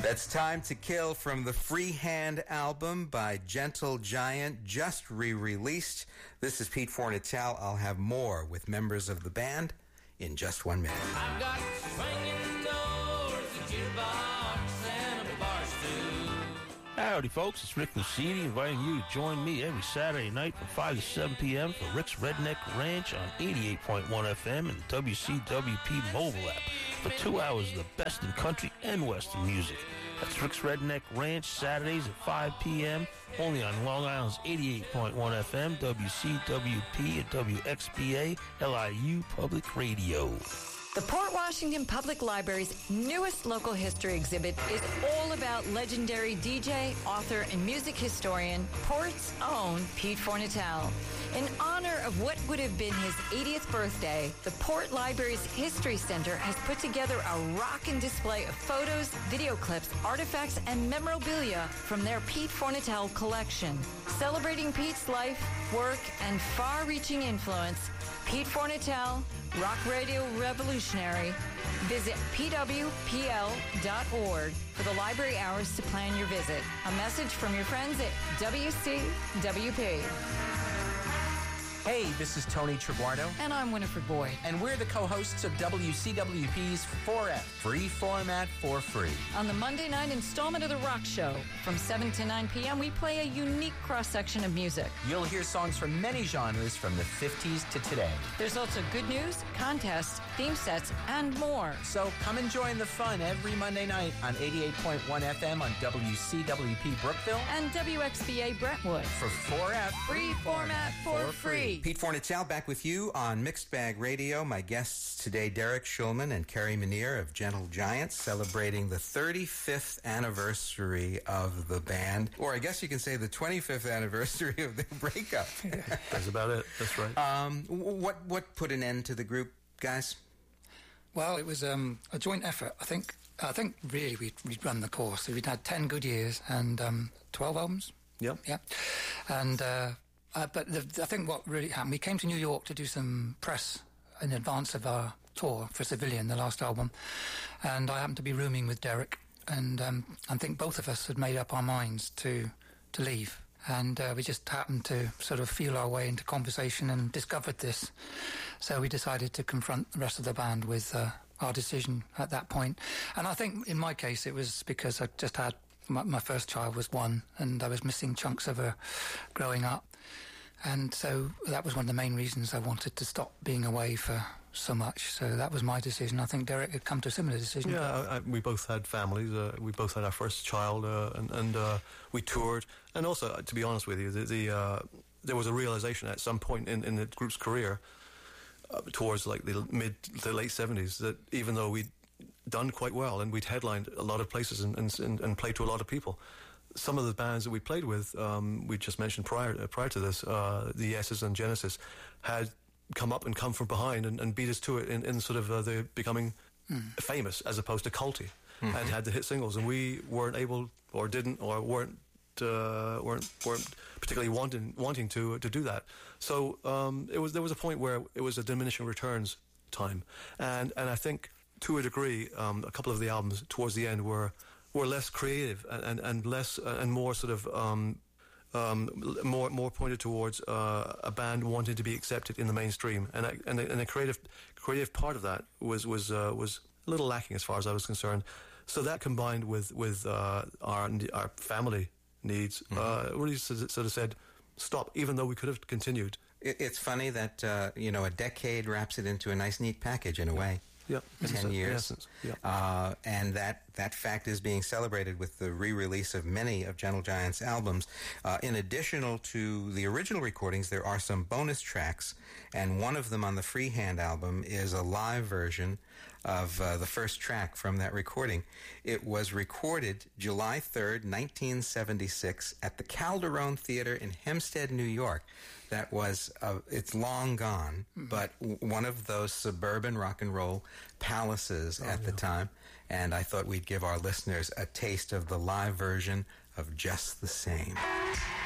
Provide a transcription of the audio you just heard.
That's Time to Kill from the Freehand album by Gentle Giant, just re-released. This is Pete Fornatale. I'll have more with members of the band in just 1 minute. I've got swinging doors, a jukebox, and a bar stool. Howdy, folks. It's Rick Lucidi inviting you to join me every Saturday night from 5 to 7 p.m. for Rick's Redneck Ranch on 88.1 FM and WCWP mobile app for 2 hours of the best in country and western music. That's Rick's Redneck Ranch, Saturdays at 5 p.m., only on Long Island's 88.1 FM, WCWP and WXBA LIU Public Radio. The Port Washington Public Library's newest local history exhibit is all about legendary DJ, author, and music historian, Port's own Pete Fornatale. In honor of what would have been his 80th birthday, the Port Library's History Center has put together a rockin' display of photos, video clips, artifacts, and memorabilia from their Pete Fornatale collection. Celebrating Pete's life, work, and far-reaching influence, Pete Fornatale, Rock Radio Revolutionary. Visit pwpl.org for the library hours to plan your visit. A message from your friends at WCWP. Hey, this is Tony Triguardo. And I'm Winifred Boyd. And we're the co-hosts of WCWP's 4F, Free Format for Free. On the Monday night installment of The Rock Show, from 7 to 9 p.m., we play a unique cross-section of music. You'll hear songs from many genres from the 50s to today. There's also good news, contests, theme sets, and more. So come and join the fun every Monday night on 88.1 FM on WCWP Brookville and WXBA Brentwood for 4F, Free Format for Free. Pete Fornatale back with you on Mixed Bag Radio. My guests today, Derek Schulman and Kerry Menier of Gentle Giant, celebrating the 35th anniversary of the band, or I guess you can say the 25th anniversary of their breakup. That's about it. That's right. What put an end to the group, guys? Well, it was a joint effort. I think really we'd run the course. We'd had 10 good years and 12 albums. Yep. Yeah. And but I think what really happened, we came to New York to do some press in advance of our tour for Civilian, the last album, and I happened to be rooming with Derek, and I think both of us had made up our minds to leave. And we just happened to sort of feel our way into conversation and discovered this. So we decided to confront the rest of the band with our decision at that point. And I think in my case it was because I just had my first child was 1, and I was missing chunks of her growing up. And so that was one of the main reasons I wanted to stop being away for so much. So that was my decision. I think Derek had come to a similar decision. Yeah, we both had families. We both had our first child, and we toured. And also, to be honest with you, there was a realization at some point in the group's career, towards like the mid to late 70s, that even though we'd done quite well and we'd headlined a lot of places and played to a lot of people, some of the bands that we played with, we just mentioned prior to this, the Yeses and Genesis, had come up and come from behind and beat us to it in sort of the becoming famous as opposed to culty, and had the hit singles, and we weren't able or didn't or weren't particularly wanting to do that. So there was a point where it was a diminishing returns time, and I think to a degree a couple of the albums towards the end were less creative and less and more sort of more pointed towards a band wanting to be accepted in the mainstream, and a creative part of that was a little lacking as far as I was concerned. So that combined with our family needs really sort of said stop, even though we could have continued. It's funny that a decade wraps it into a nice neat package in a way. Yeah, 10 years. In essence, yeah. And that fact is being celebrated with the re-release of many of Gentle Giant's albums. In addition to the original recordings, there are some bonus tracks, and one of them on the Freehand album is a live version of the first track from that recording. It was recorded July 3rd, 1976 at the Calderone Theater in Hempstead, New York. That was, it's long gone, but one of those suburban rock and roll palaces at the time. And I thought we'd give our listeners a taste of the live version of Just the Same.